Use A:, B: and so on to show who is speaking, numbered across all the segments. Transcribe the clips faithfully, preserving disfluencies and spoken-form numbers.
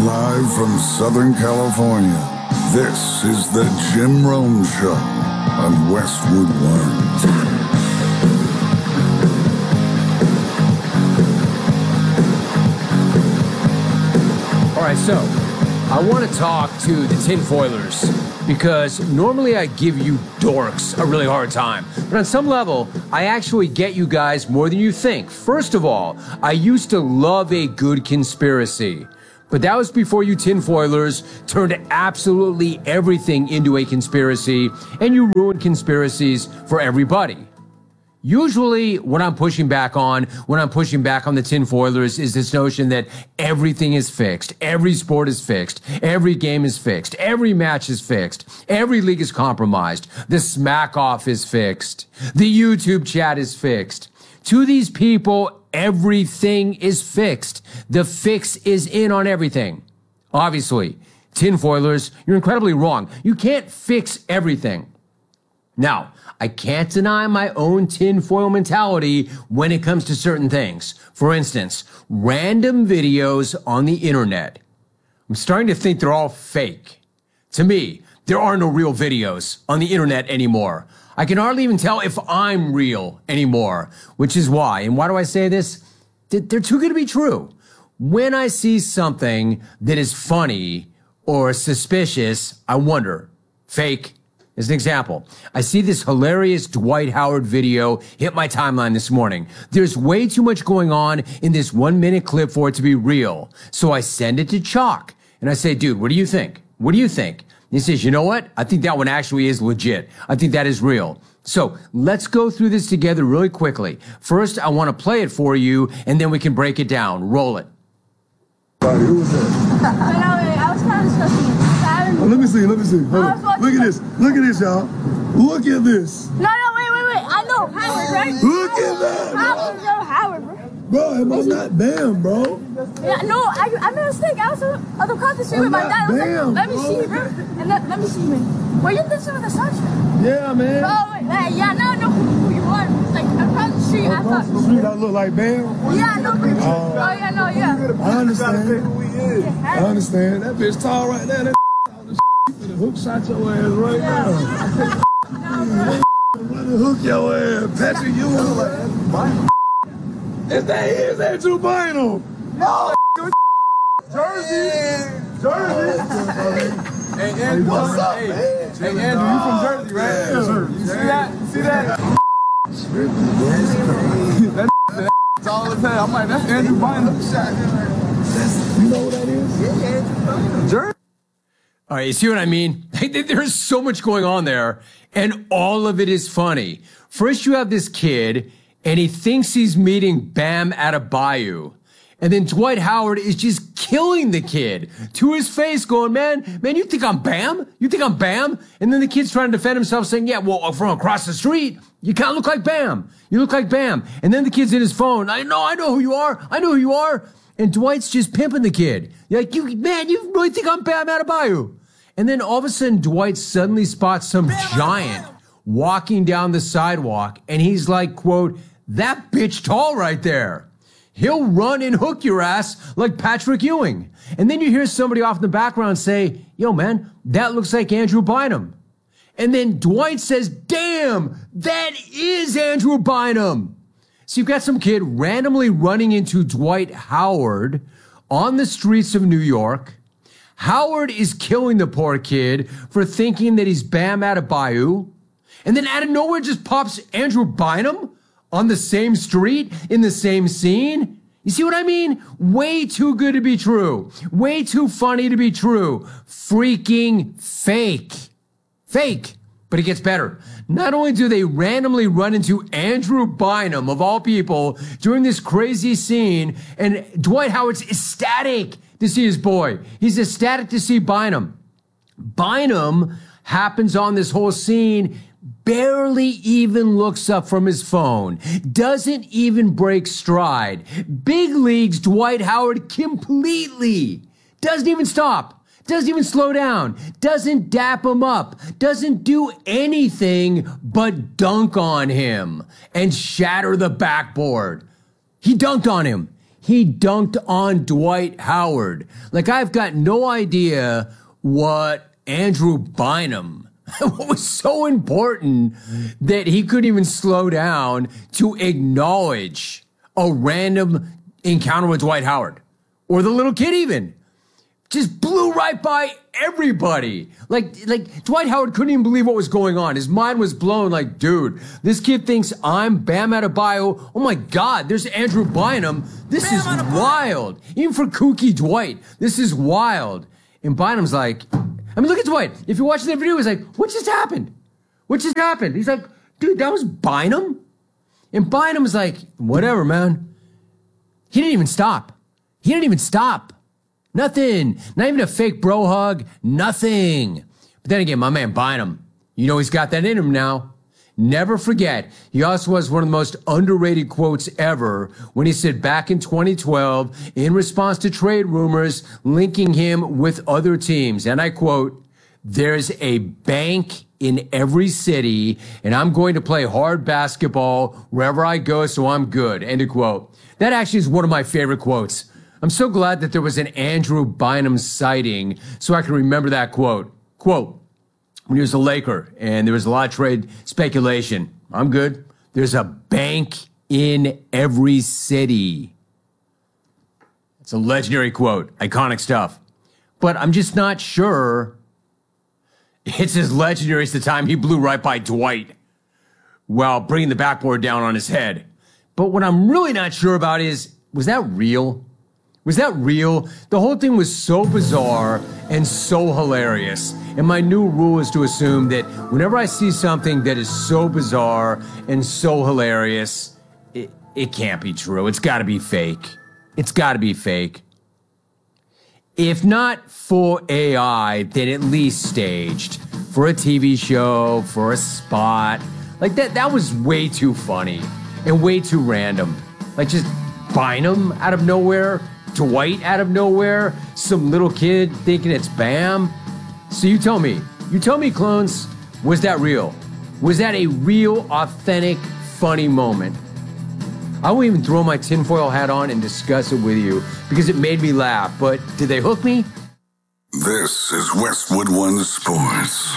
A: Live from Southern California, this is the Jim Rome Show on Westwood One.
B: All right, so I want to talk to the tinfoilers because normally I give you dorks a really hard time. But on some level, I actually get you guys more than you think. First of all, I used to love a good conspiracy. But that was before you tinfoilers turned absolutely everything into a conspiracy and you ruined conspiracies for everybody. Usually what I'm pushing back on, when I'm pushing back on the tinfoilers, is this notion that everything is fixed. Every sport is fixed. Every game is fixed. Every match is fixed. Every league is compromised. The smack off is fixed. The YouTube chat is fixed. To these people, everything is fixed. The fix is in on everything. Obviously, tinfoilers, you're incredibly wrong. You can't fix everything. Now, I can't deny my own tinfoil mentality when it comes to certain things. For instance, random videos on the internet. I'm starting to think they're all fake. To me, there are no real videos on the internet anymore. I can hardly even tell if I'm real anymore, which is why, and why do I say this? They're too good to be true. When I see something that is funny or suspicious, I wonder, fake. As an example, I see this hilarious Dwight Howard video hit my timeline this morning. There's way too much going on in this one minute clip for it to be real. So I send it to Chalk and I say, dude, what do you think? What do you think? And he says, you know what? I think that one actually is legit. I think that is real. So let's go through this together really quickly. First, I want to play it for you and then we can break it down. Roll it.
C: Who was that? I was kind of discussing it.
D: Oh, let me see, let me see. Hold on. Look at this. Look at this, y'all. Look at this.
C: No, no, wait, wait, wait. I know Howard, right?
D: Look at that.
C: Howard, no, Howard, bro.
D: Bro, am I not Bam, bro?
C: Yeah, no, I, I made a mistake. I was on the cross the street with my dad. I was
D: Bam,
C: like, let me
D: bro.
C: see, bro. And let, let me see, man. Were you this with the sunshine?
D: Yeah, man.
C: Oh, wait, uh, yeah, now I know who you are. It's like across the street. I
D: Across
C: thought.
D: the street, I look like Bam.
C: Yeah, I know.
D: Oh.
C: Oh, yeah, no, yeah.
D: I understand.
C: Who he is.
D: I understand. That bitch tall right there. That the hook shot your ass right now. Run the hook your ass. Patrick, you look like that. Is that is that Andrew Bynum? No.
E: Jersey. Jersey. Hey, Andrew.
D: What's up,
E: hey,
D: man?
E: Hey, Andrew, you from Jersey, right?
D: Yeah, sir.
E: You see that? You see that? That that's all the time. I'm like, that's Andrew Bynum.
D: You know what that is?
E: Yeah, Andrew Bynum. Jersey.
B: All right, you see what I mean? There's so much going on there, and all of it is funny. First, you have this kid, and he thinks he's meeting Bam Adebayo. And then Dwight Howard is just killing the kid to his face going, man, man, you think I'm Bam? You think I'm Bam? And then the kid's trying to defend himself saying, yeah, well, from across the street, you kind of look like Bam. You look like Bam. And then the kid's in his phone. I know, I know who you are. I know who you are. And Dwight's just pimping the kid. You're like, you, man, you really think I'm Bam Adebayo? And then all of a sudden, Dwight suddenly spots some giant walking down the sidewalk. And he's like, quote, that bitch tall right there. He'll run and hook your ass like Patrick Ewing. And then you hear somebody off in the background say, yo, man, that looks like Andrew Bynum. And then Dwight says, damn, that is Andrew Bynum. So you've got some kid randomly running into Dwight Howard on the streets of New York. Howard is killing the poor kid for thinking that he's Bam Adebayo. And then out of nowhere just pops Andrew Bynum on the same street, in the same scene. You see what I mean? Way too good to be true. Way too funny to be true. Freaking fake. Fake. But it gets better. Not only do they randomly run into Andrew Bynum, of all people, during this crazy scene, and Dwight Howard's ecstatic to see his boy. He's ecstatic to see Bynum. Bynum happens on this whole scene, barely even looks up from his phone, doesn't even break stride. Big leagues Dwight Howard completely. Doesn't even stop. Doesn't even slow down, doesn't dap him up, doesn't do anything but dunk on him and shatter the backboard. He dunked on him. he dunked on Dwight Howard. Like, I've got no idea what Andrew Bynum, what was so important that he couldn't even slow down to acknowledge a random encounter with Dwight Howard. Or the little kid even. Just blew right by everybody. Like, like Dwight Howard couldn't even believe what was going on. His mind was blown like, dude, this kid thinks I'm Bam Adebayo. Oh my God, there's Andrew Bynum. This Bam is Adebayo. Wild. Even for kooky Dwight, this is wild. And Bynum's like, I mean, look at Dwight. If you're watching that video, he's like, what just happened? What just happened? He's like, dude, that was Bynum? And Bynum's like, whatever, man. He didn't even stop. He didn't even stop. Nothing. Not even a fake bro hug. Nothing. But then again, my man Bynum, you know he's got that in him now. Never forget, he also has one of the most underrated quotes ever when he said back in twenty twelve, in response to trade rumors linking him with other teams, and I quote, "There's a bank in every city, and I'm going to play hard basketball wherever I go, so I'm good." End of quote. That actually is one of my favorite quotes. I'm so glad that there was an Andrew Bynum sighting so I can remember that quote. Quote, when he was a Laker and there was a lot of trade speculation, I'm good. There's a bank in every city. It's a legendary quote, iconic stuff. But I'm just not sure it's as legendary as the time he blew right by Dwight while bringing the backboard down on his head. But what I'm really not sure about is, was that real? Was that real? The whole thing was so bizarre and so hilarious. And my new rule is to assume that whenever I see something that is so bizarre and so hilarious, it, it can't be true. It's got to be fake. It's got to be fake. If not for A I, then at least staged. For a T V show, for a spot. Like that, that was way too funny and way too random. Like just Bynum out of nowhere. Dwight out of nowhere, some little kid thinking it's Bam. So you tell me, you tell me, clones, was that real? Was that a real, authentic, funny moment? I won't even throw my tinfoil hat on and discuss it with you because it made me laugh, but did they hook me?
A: This is Westwood One Sports.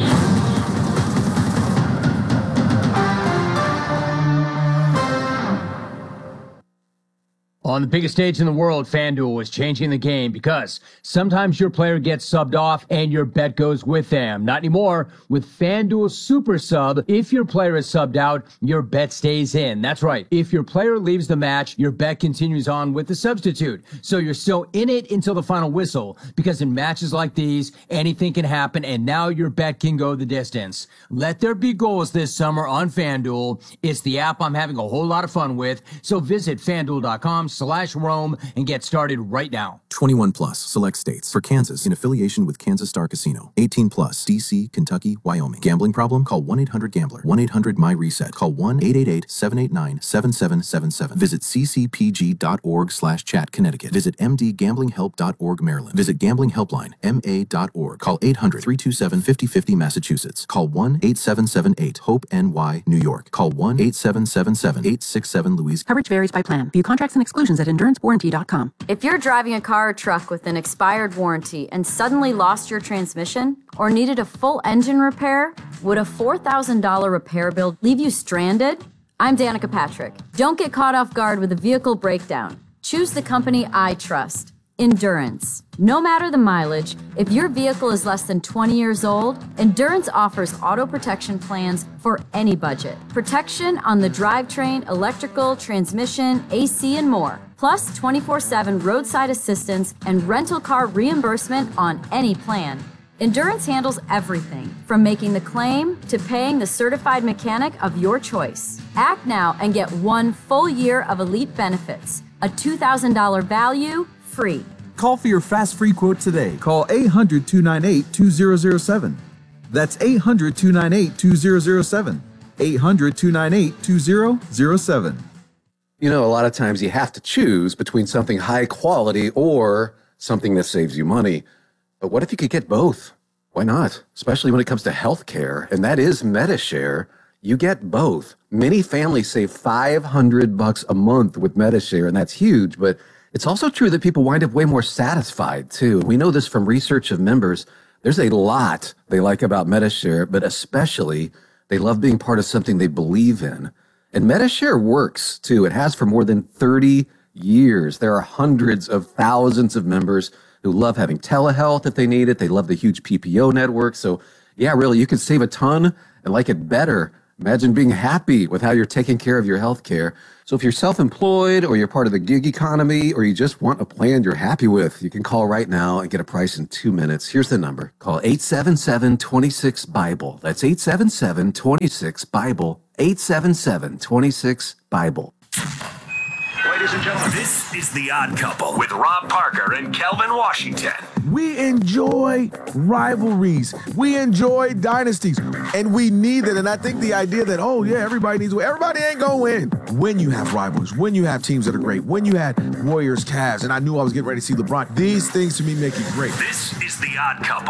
B: On the biggest stage in the world, FanDuel is changing the game because sometimes your player gets subbed off and your bet goes with them. Not anymore. With FanDuel Super Sub, if your player is subbed out, your bet stays in. That's right. If your player leaves the match, your bet continues on with the substitute. So you're still in it until the final whistle because in matches like these, anything can happen and now your bet can go the distance. Let there be goals this summer on FanDuel. It's the app I'm having a whole lot of fun with. So visit FanDuel.com slash Rome and get started right now.
F: twenty-one plus, select states. For Kansas, in affiliation with Kansas Star Casino. eighteen plus, D C, Kentucky, Wyoming. Gambling problem? Call one eight hundred gambler. one eight hundred my reset. Call one eight eight eight, seven eight nine, seven seven seven seven. Visit ccpg.org slash chat Connecticut. Visit m d gambling help dot org Maryland. Visit Gambling Helpline, M A dot org. Call eight hundred, three two seven, five oh five oh Massachusetts. Call one eight seven seven eight, HOPE N Y, New York. Call one eight seven seven seven, eight six seven, Louisiana.
G: Coverage varies by plan. View contracts and exclusions at endurance warranty dot com.
H: If you're driving a car or truck with an expired warranty and suddenly lost your transmission or needed a full engine repair, would a four thousand dollars repair bill leave you stranded? I'm Danica Patrick. Don't get caught off guard with a vehicle breakdown. Choose the company I trust. Endurance. No matter the mileage, if your vehicle is less than twenty years old, Endurance offers auto protection plans for any budget. Protection on the drivetrain, electrical, transmission, A C, and more. Plus twenty-four seven roadside assistance and rental car reimbursement on any plan. Endurance handles everything from making the claim to paying the certified mechanic of your choice. Act now and get one full year of elite benefits. A two thousand dollars value, free.
I: Call for your fast free quote today. Call eight hundred, two nine eight, two zero zero seven. That's eight hundred, two nine eight, two zero zero seven. eight hundred, two nine eight, two zero zero seven.
J: You know, a lot of times you have to choose between something high quality or something that saves you money. But what if you could get both? Why not? Especially when it comes to healthcare, and that is MediShare. you get both. Many families save five hundred bucks a month with Medi-Share, and that's huge, but it's also true that people wind up way more satisfied too. We know this from research of members. There's a lot they like about Medi-Share, but especially they love being part of something they believe in. And Medi-Share works too. It has for more than thirty years. There are hundreds of thousands of members who love having telehealth if they need it. They love the huge P P O network. So yeah, really, you can save a ton and like it better. Imagine being happy with how you're taking care of your health care. So if you're self-employed or you're part of the gig economy or you just want a plan you're happy with, you can call right now and get a price in two minutes. Here's the number. Call eight seven seven, two six, BIBLE. That's eight seven seven, two six, BIBLE. eight seven seven, two six, BIBLE.
K: Ladies and gentlemen, this is The Odd Couple with Rob Parker and Kelvin Washington.
D: We enjoy rivalries. We enjoy dynasties. And we need it. And I think the idea that, oh, yeah, everybody needs to win. Everybody ain't going to win. When you have rivals, when you have teams that are great, when you had Warriors, Cavs, and I knew I was getting ready to see LeBron, these things to me make it great.
K: This is The Odd Couple.